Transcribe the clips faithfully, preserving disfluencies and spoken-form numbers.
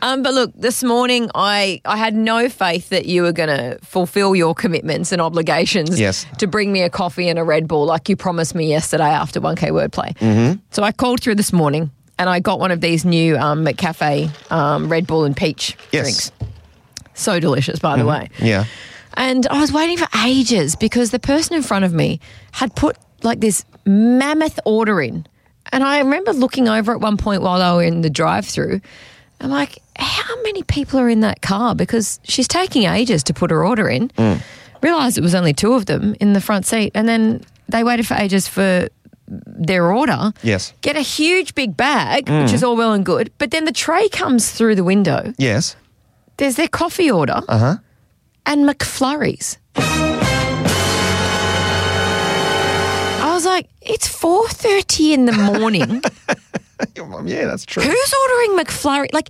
Um, but look, this morning I, I had no faith that you were going to fulfill your commitments and obligations Yes. to bring me a coffee and a Red Bull like you promised me yesterday after one K Wordplay. Mm-hmm. So I called through this morning and I got one of these new um, McCafe um, Red Bull and peach Yes. drinks. So delicious, by the way. Yeah. And I was waiting for ages because the person in front of me had put like this mammoth order in. And I remember looking over at one point while they were in the drive-through. I'm like, how many people are in that car? Because she's taking ages to put her order in. Mm. Realised it was only two of them in the front seat. And then they waited for ages for their order. Yes. Get a huge big bag, Mm. which is all well and good. But then the tray comes through the window. Yes. There's their coffee order. Uh-huh. And McFlurries. I was like, it's four thirty in the morning. Yeah, that's true. Who's ordering McFlurry? Like,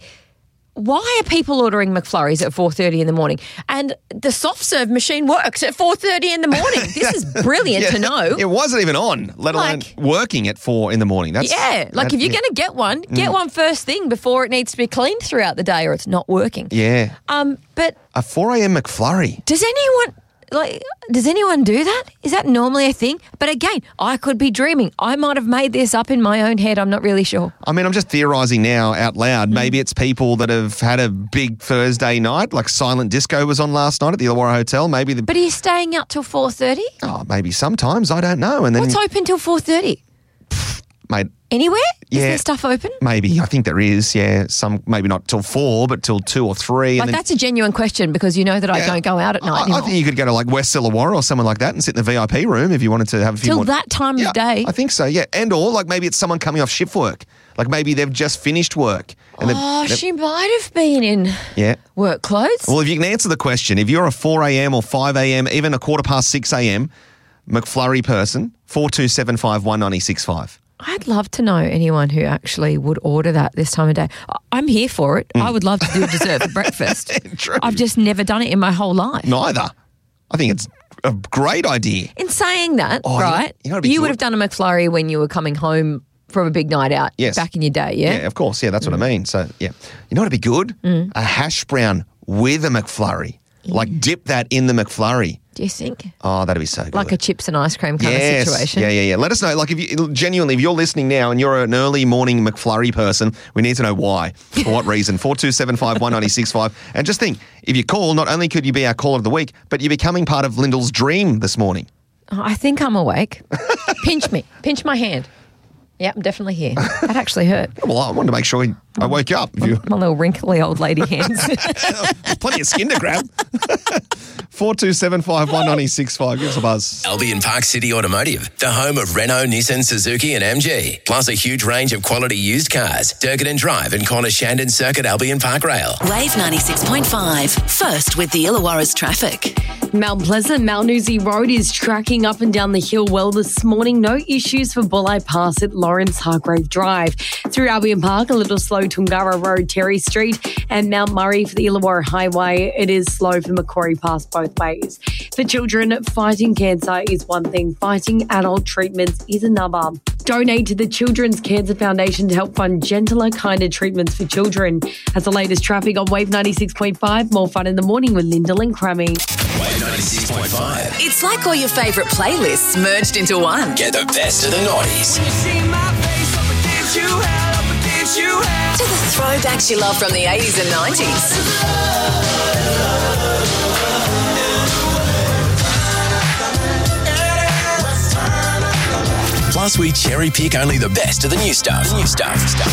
why are people ordering McFlurries at four thirty in the morning? And the soft serve machine works at four thirty in the morning. This is brilliant Yeah, to know. It wasn't even on, let alone Like- working at four in the morning. That's Yeah, like that- if you're yeah. going to get one, get one first thing before it needs to be cleaned throughout the day or it's not working. Yeah. Um, but A four a.m. McFlurry. does anyone like? Does anyone do that? Is that normally a thing? But again, I could be dreaming. I might have made this up in my own head. I'm not really sure. I mean, I'm just theorising now out loud. Maybe it's people that have had a big Thursday night, like Silent Disco was on last night at the Illawarra Hotel. Maybe the But are you staying out till four thirty? oh, maybe sometimes I don't know. And then What's open till four thirty? mate, Anywhere? Is Yeah. there stuff open? maybe I think there is. Yeah, some maybe not till four, but till two or three. Like and then, that's a genuine question because you know that I Yeah. don't go out at night I, I anymore. think you could go to like West Illawarra or someone like that and sit in the V I P room if you wanted to have a few Till more. that time Yeah, of day. I think so. Yeah, and or like maybe it's someone coming off shift work. Like maybe they've just finished work. And they've- Oh, they've- she might have been in yeah. work clothes. Well, if you can answer the question, if you're a four a.m. or five a.m., even a quarter past six a.m. McFlurry person, four two seven five one nine six five. I'd love to know anyone who actually would order that this time of day. I- I'm here for it. I would love to do a dessert for breakfast. True. I've just never done it in my whole life. Neither. I think it's a great idea. In saying that, Oh, you- right, you know what'd be you would good? have done a McFlurry when you were coming home from a big night out Yes. back in your day, yeah? Yeah, of course. Yeah, that's what Mm. I mean. So, yeah. You know what would be good? A hash brown with a McFlurry. Like dip that in the McFlurry. Do you think? Oh, that'd be so good. Like a chips and ice cream kind yes. of situation? Yeah, yeah, yeah. Let us know. Like, if you genuinely, if you're listening now and you're an early morning McFlurry person, we need to know why. For what reason? four two seven five one nine six five. And just think, if you call, not only could you be our caller of the week, but you're becoming part of Lyndall's dream this morning. Oh, I think I'm awake. Pinch me. Pinch my hand. Yeah, I'm definitely here. That actually hurt. Well, I wanted to make sure I woke you up. If you, My little wrinkly old lady hands. there's plenty of skin to grab. four two seven five one nine six five. Give us a buzz. Albion Park City Automotive, the home of Renault, Nissan, Suzuki and M G. Plus a huge range of quality used cars. Durkin Drive and Corner Shandon Circuit Albion Park Rail. Wave ninety-six point five. First with the Illawarra's traffic. Mount Pleasant, Malnoosie Road is tracking up and down the hill well this morning. No issues for Bulleye Pass at Lawrence Hargrave Drive. Through Albion Park, a little slow Tungara Road, Terry Street, and Mount Murray for the Illawarra Highway. It is slow for Macquarie Pass both ways. For children, fighting cancer is one thing. Fighting adult treatments is another. Donate to the Children's Cancer Foundation to help fund gentler, kinder treatments for children. As the latest traffic on Wave ninety-six point five, more fun in the morning with Lyndall and Crammy. Wave ninety-six point five. It's like all your favourite playlists merged into one. Get the best of the noughties. To the throwbacks you love from the eighties and nineties. Plus, we cherry pick only the best of the new stuff. New stuff. stuff.